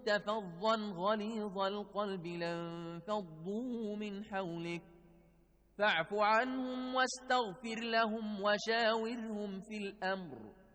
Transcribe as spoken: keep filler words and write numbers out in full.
كنت فظا غليظ القلب لانفضوا من حولك فاعف عنهم واستغفر لهم وشاورهم في الأمر